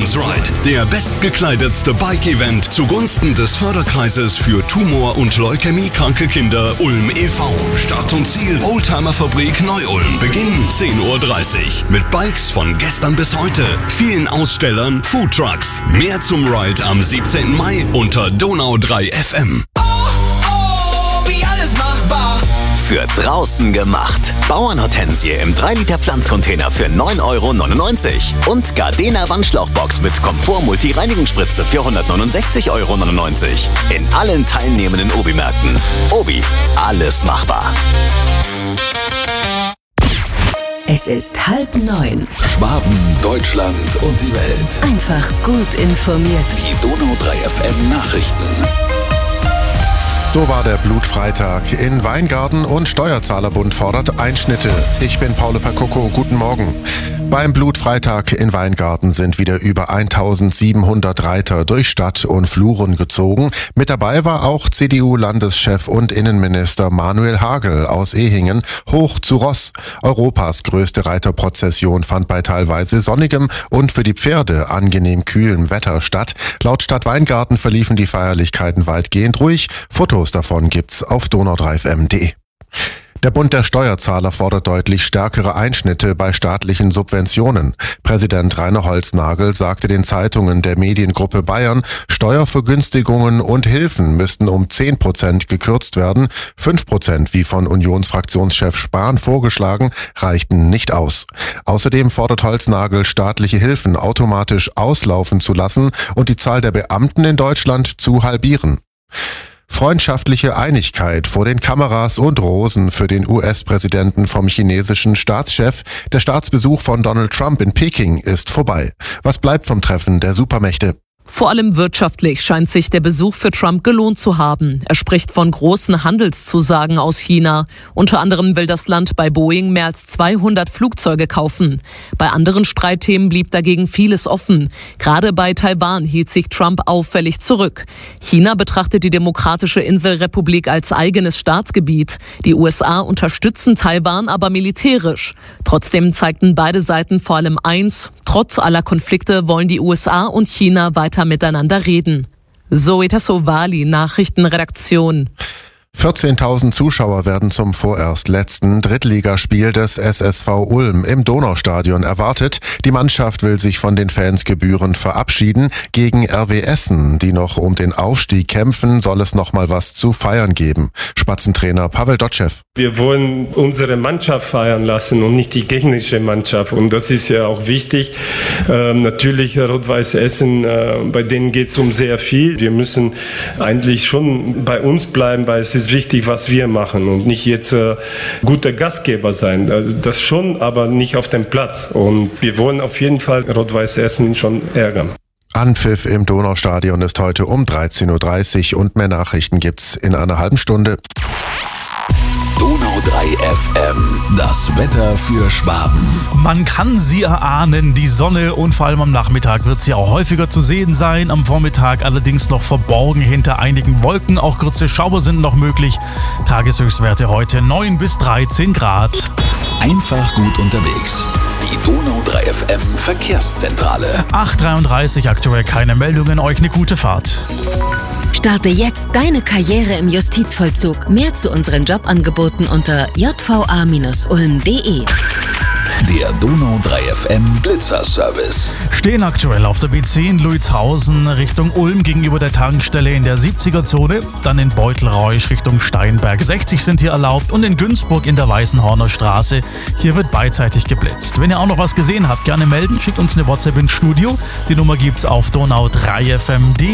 Children's Ride, der bestgekleidetste Bike-Event zugunsten des Förderkreises für Tumor- und Leukämiekranke Kinder Ulm e.V. Start und Ziel Oldtimer-Fabrik Neu-Ulm. Beginn 10:30 Uhr. Mit Bikes von gestern bis heute, vielen Ausstellern, Foodtrucks. Mehr zum Ride am 17. Mai unter Donau 3 FM. Wie alles machbar. Für draußen gemacht. Bauernhortensie im 3-Liter Pflanzcontainer für 9,99 € und Gardena Wandschlauchbox mit Komfort-Multi-Reinigungsspritze für 169,99 € in allen teilnehmenden Obi-Märkten. Obi, alles machbar. Es ist 8:30. Schwaben, Deutschland und die Welt. Einfach gut informiert. Die Donau 3 FM Nachrichten. So war der Blutfreitag. In Weingarten und Steuerzahlerbund fordert Einschnitte. Ich bin Paolo Percocco, guten Morgen. Beim Blutfreitag in Weingarten sind wieder über 1700 Reiter durch Stadt und Fluren gezogen. Mit dabei war auch CDU-Landeschef und Innenminister Manuel Hagel aus Ehingen hoch zu Ross. Europas größte Reiterprozession fand bei teilweise sonnigem und für die Pferde angenehm kühlem Wetter statt. Laut Stadt Weingarten verliefen die Feierlichkeiten weitgehend ruhig. Fotos davon gibt's auf donau3fm.de. Der Bund der Steuerzahler fordert deutlich stärkere Einschnitte bei staatlichen Subventionen. Präsident Rainer Holznagel sagte den Zeitungen der Mediengruppe Bayern, Steuervergünstigungen und Hilfen müssten um 10% gekürzt werden. 5%, wie von Unionsfraktionschef Spahn vorgeschlagen, reichten nicht aus. Außerdem fordert Holznagel, staatliche Hilfen automatisch auslaufen zu lassen und die Zahl der Beamten in Deutschland zu halbieren. Freundschaftliche Einigkeit vor den Kameras und Rosen für den US-Präsidenten vom chinesischen Staatschef. Der Staatsbesuch von Donald Trump in Peking ist vorbei. Was bleibt vom Treffen der Supermächte? Vor allem wirtschaftlich scheint sich der Besuch für Trump gelohnt zu haben. Er spricht von großen Handelszusagen aus China. Unter anderem will das Land bei Boeing mehr als 200 Flugzeuge kaufen. Bei anderen Streitthemen blieb dagegen vieles offen. Gerade bei Taiwan hielt sich Trump auffällig zurück. China betrachtet die Demokratische Inselrepublik als eigenes Staatsgebiet. Die USA unterstützen Taiwan aber militärisch. Trotzdem zeigten beide Seiten vor allem eins: Trotz aller Konflikte wollen die USA und China weiter miteinander reden. Zoe Tassovali, Nachrichtenredaktion. 14.000 Zuschauer werden zum vorerst letzten Drittligaspiel des SSV Ulm im Donaustadion erwartet. Die Mannschaft will sich von den Fans gebührend verabschieden. Gegen RW Essen, die noch um den Aufstieg kämpfen, soll es noch mal was zu feiern geben. Spatzentrainer Pavel Dotschew. Wir wollen unsere Mannschaft feiern lassen und nicht die gegnerische Mannschaft. Und das ist ja auch wichtig. Natürlich Rot-Weiß Essen, bei denen geht es um sehr viel. Wir müssen eigentlich schon bei uns bleiben, weil es ist wichtig, was wir machen und nicht jetzt guter Gastgeber sein. Das schon, aber nicht auf dem Platz. Und wir wollen auf jeden Fall Rot-Weiß Essen schon ärgern. Anpfiff im Donaustadion ist heute um 13:30 Uhr und mehr Nachrichten gibt's in einer halben Stunde. Donau 3 FM, das Wetter für Schwaben. Man kann sie erahnen, die Sonne, und vor allem am Nachmittag wird sie auch häufiger zu sehen sein. Am Vormittag allerdings noch verborgen hinter einigen Wolken. Auch kurze Schauer sind noch möglich. Tageshöchstwerte heute 9 bis 13 Grad. Einfach gut unterwegs. Die Donau 3 FM Verkehrszentrale. 8:33 aktuell keine Meldungen. Euch eine gute Fahrt. Starte jetzt deine Karriere im Justizvollzug. Mehr zu unseren Jobangeboten unter jva-ulm.de. Der Donau 3 FM Blitzerservice. Stehen aktuell auf der B10 in Luitshausen Richtung Ulm gegenüber der Tankstelle in der 70er-Zone. Dann in Beutelreusch Richtung Steinberg. 60 sind hier erlaubt und in Günzburg in der Weißenhorner Straße. Hier wird beidseitig geblitzt. Wenn ihr auch noch was gesehen habt, gerne melden. Schickt uns eine WhatsApp ins Studio. Die Nummer gibt's auf donau3fm.de.